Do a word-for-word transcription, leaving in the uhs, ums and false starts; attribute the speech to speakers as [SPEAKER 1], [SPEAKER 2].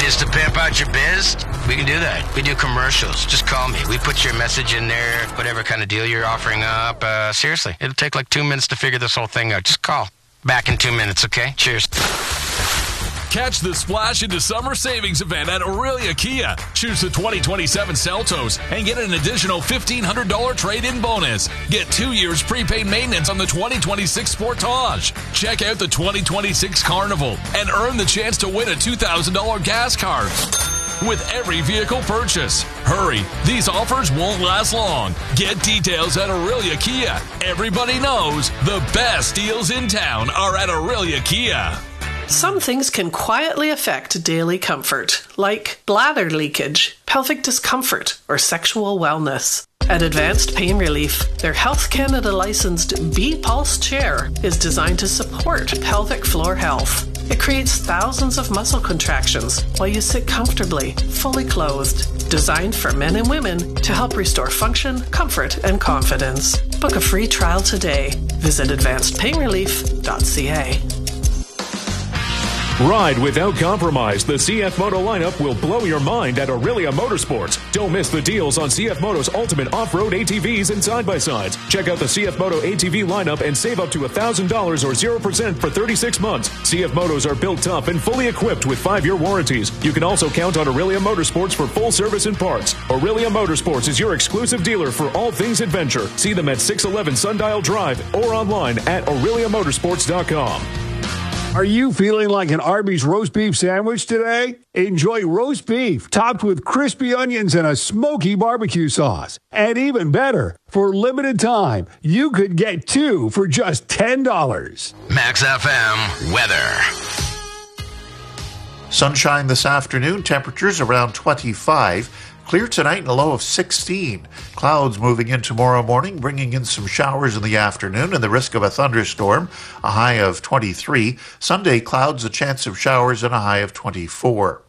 [SPEAKER 1] is to pimp out your biz? We can do that. We do commercials. Just call me. We put your message in there, whatever kind of deal you're offering up. Uh, seriously, it'll take like two minutes to figure this whole thing out. Just call. Back in two minutes, okay? Cheers.
[SPEAKER 2] Catch the Splash into Summer Savings event at Aurelia Kia. Choose the twenty twenty-seven Seltos and get an additional fifteen hundred dollars trade-in bonus. Get two years prepaid maintenance on the twenty twenty-six Sportage. Check out the twenty twenty-six Carnival and earn the chance to win a two thousand dollars gas card with every vehicle purchase. Hurry, these offers won't last long. Get details at Aurelia Kia. Everybody knows the best deals in town are at Aurelia Kia.
[SPEAKER 3] Some things can quietly affect daily comfort, like bladder leakage, pelvic discomfort, or sexual wellness. At Advanced Pain Relief, their Health Canada licensed B-Pulse chair is designed to support pelvic floor health. It creates thousands of muscle contractions while you sit comfortably, fully clothed. Designed for men and women to help restore function, comfort, and confidence. Book a free trial today. Visit advanced pain relief dot c a.
[SPEAKER 4] Ride without compromise. The C F Moto lineup will blow your mind at Aurelia Motorsports. Don't miss the deals on C F Moto's ultimate off-road A T Vs and side-by-sides. Check out the C F Moto A T V lineup and save up to one thousand dollars or zero percent for thirty-six months. C F Motos are built tough and fully equipped with five-year warranties. You can also count on Aurelia Motorsports for full service and parts. Aurelia Motorsports is your exclusive dealer for all things adventure. See them at six eleven Sundial Drive or online at aurelia motorsports dot com.
[SPEAKER 5] Are you feeling like an Arby's roast beef sandwich today? Enjoy roast beef topped with crispy onions and a smoky barbecue sauce. And even better, for limited time, you could get two for just ten dollars.
[SPEAKER 1] Max F M weather.
[SPEAKER 6] Sunshine this afternoon, temperatures around twenty-five. Clear tonight and a low of sixteen. Clouds moving in tomorrow morning, bringing in some showers in the afternoon and the risk of a thunderstorm, a high of twenty-three. Sunday, clouds, a chance of showers, and a high of twenty-four.